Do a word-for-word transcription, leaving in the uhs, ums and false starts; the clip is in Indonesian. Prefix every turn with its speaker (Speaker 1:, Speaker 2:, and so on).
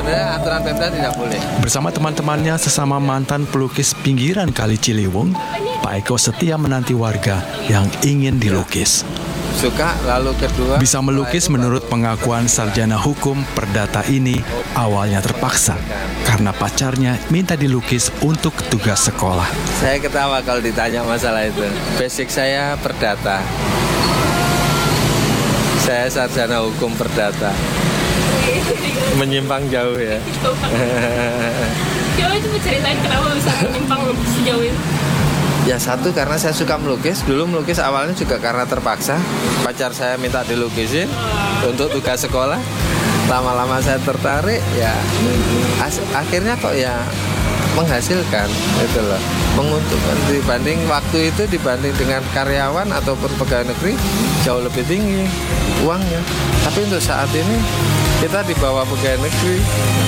Speaker 1: sebenarnya aturan Pemda tidak boleh.
Speaker 2: Bersama teman-temannya sesama mantan pelukis pinggiran Kali Ciliwung, Pak Eko setia menanti warga yang ingin dilukis.
Speaker 1: Suka, lalu kedua
Speaker 2: Bisa melukis menurut pengakuan sarjana hukum perdata ini awalnya terpaksa karena pacarnya minta dilukis untuk tugas sekolah.
Speaker 1: Saya ketawa kalau ditanya masalah itu. Basic saya perdata. Saya sarjana hukum perdata. Menyimpang jauh ya.
Speaker 3: Coba coba ceritain kenapa bisa menyimpang sejauh itu.
Speaker 1: Ya satu karena saya suka melukis. Dulu melukis awalnya juga karena terpaksa. Pacar saya minta dilukisin untuk tugas sekolah. Lama-lama saya tertarik, ya as- akhirnya kok ya menghasilkan, gitu loh. Menguntungkan dibanding waktu itu, dibanding dengan karyawan ataupun pegawai negeri jauh lebih tinggi uangnya. Tapi untuk saat ini kita di bawah pegawai negeri.